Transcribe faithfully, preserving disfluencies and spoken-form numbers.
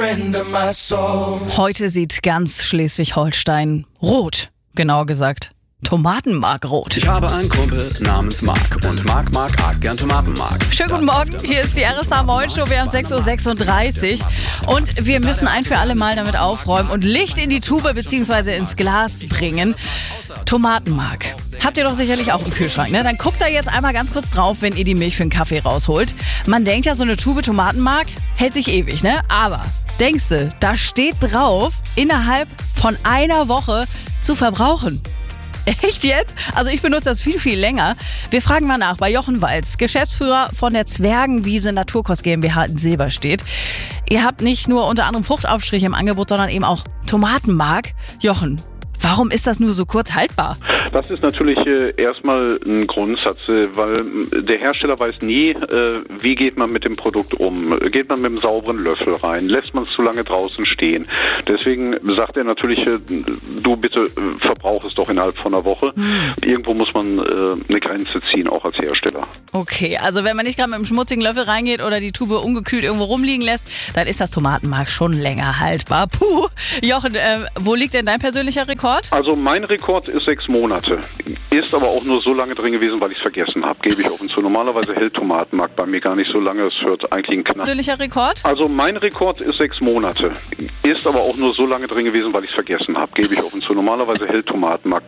Heute sieht ganz Schleswig-Holstein rot, genauer gesagt Tomatenmark rot. Ich habe einen Kumpel namens Marc und Marc mag arg gern Tomatenmark. Schönen guten Morgen, hier ist die R S H Morning Show, wir haben sechs Uhr sechsunddreißig und wir müssen ein für alle Mal damit aufräumen und Licht in die Tube bzw. ins Glas bringen. Tomatenmark. Habt ihr doch sicherlich auch im Kühlschrank, ne? Dann guckt da jetzt einmal ganz kurz drauf, wenn ihr die Milch für einen Kaffee rausholt. Man denkt ja, so eine Tube Tomatenmark hält sich ewig, ne? Aber denkst du, da steht drauf, innerhalb von einer Woche zu verbrauchen. Echt jetzt? Also ich benutze das viel, viel länger. Wir fragen mal nach bei Jochen Walz, Geschäftsführer von der Zwergenwiese Naturkost GmbH in Silberstedt. Ihr habt nicht nur unter anderem Fruchtaufstriche im Angebot, sondern eben auch Tomatenmark. Jochen, warum ist das nur so kurz haltbar? Das ist natürlich äh, erstmal ein Grundsatz, äh, weil der Hersteller weiß nie, äh, wie geht man mit dem Produkt um. Geht man mit einem sauberen Löffel rein? Lässt man es zu lange draußen stehen? Deswegen sagt er natürlich, äh, du bitte äh, verbrauch es doch innerhalb von einer Woche. Hm. Irgendwo muss man äh, eine Grenze ziehen, auch als Hersteller. Okay, also wenn man nicht gerade mit einem schmutzigen Löffel reingeht oder die Tube ungekühlt irgendwo rumliegen lässt, dann ist das Tomatenmark schon länger haltbar. Puh, Jochen, äh, wo liegt denn dein persönlicher Rekord? Also mein Rekord ist sechs Monate. Ist aber auch nur so lange drin gewesen, weil ich es vergessen habe, gebe ich offen zu. Normalerweise hält Tomatenmark bei mir gar nicht so lange, es hört eigentlich einen Knack. Persönlicher Rekord? Also mein Rekord ist sechs Monate. Ist aber auch nur so lange drin gewesen, weil ich es vergessen habe, gebe ich offen zu. Normalerweise hält Tomatenmark